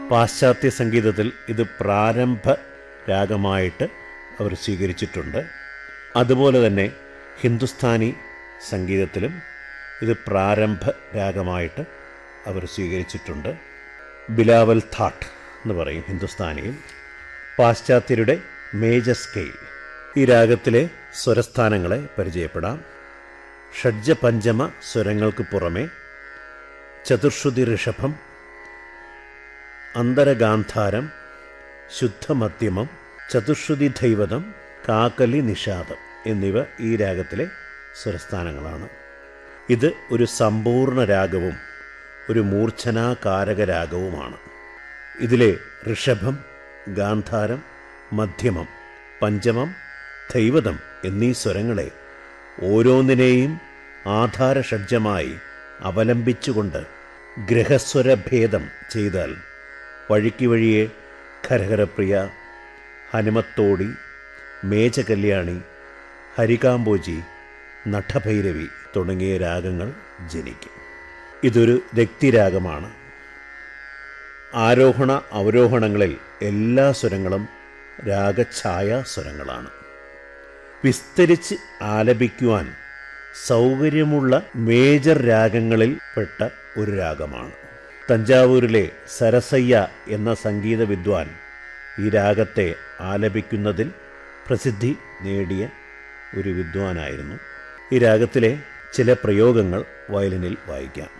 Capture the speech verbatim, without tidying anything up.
പാശ്ചാത്യ സംഗീതത്തിൽ ഇത് പ്രാരംഭ രാഗമായിട്ട് അവർ സ്വീകരിച്ചിട്ടുണ്ട്. അതുപോലെ തന്നെ ഹിന്ദുസ്ഥാനി സംഗീതത്തിലും ഇത് പ്രാരംഭ രാഗമായിട്ട് അവർ സ്വീകരിച്ചിട്ടുണ്ട്. ബിലാവൽ താട്ട് എന്ന് പറയും ഹിന്ദുസ്ഥാനിയിൽ. പാശ്ചാത്യരുടെ മേജർ സ്കെയിൽ. ഈ രാഗത്തിലെ സ്വരസ്ഥാനങ്ങളെ പരിചയപ്പെടാം. ഷഡ്ജ പഞ്ചമ സ്വരങ്ങൾക്ക് പുറമെ ചതുർശ്രുതി ഋഷഭം, അന്തരഗാന്ധാരം, ശുദ്ധമധ്യമം, ചതുർശ്രുതി ധൈവതം, കാകലി നിഷാദം എന്നിവ ഈ രാഗത്തിലെ സ്വരസ്ഥാനങ്ങളാണ്. ഇത് ഒരു സമ്പൂർണ്ണ രാഗവും ഒരു മൂർച്ഛനാകാരക രാഗവുമാണ്. ഇതിലെ ഋഷഭം, ഗാന്ധാരം, മധ്യമം, പഞ്ചമം, ധൈവതം എന്നീ സ്വരങ്ങളെ ഓരോന്നിനെയും ആധാരഷഡ്ജമായി അവലംബിച്ചുകൊണ്ട് ഗ്രഹസ്വരഭേദം ചെയ്താൽ വഴിക്ക് വഴിയെ ഖരഹരപ്രിയ, ഹനുമത്തോടി, മേജകല്യാണി, ഹരികാംബോജി, നഠഭൈരവി തുടങ്ങിയ രാഗങ്ങൾ ജനിക്കും. ഇതൊരു രക്തിരാഗമാണ്. ആരോഹണ അവരോഹണങ്ങളിൽ എല്ലാ സ്വരങ്ങളും രാഗഛായ സ്വരങ്ങളാണ്. വിസ്തരിച്ച് ആലപിക്കുവാൻ സൗകര്യമുള്ള മേജർ രാഗങ്ങളിൽ പെട്ട ഒരു രാഗമാണ്. തഞ്ചാവൂരിലെ സരസയ്യ എന്ന സംഗീത വിദ്വാൻ ഈ രാഗത്തെ ആലപിക്കുന്നതിൽ പ്രസിദ്ധി നേടിയ ഒരു വിദ്വാനായിരുന്നു. ഈ രാഗത്തിലെ ചില പ്രയോഗങ്ങൾ വയലിനിൽ വായിക്കാം.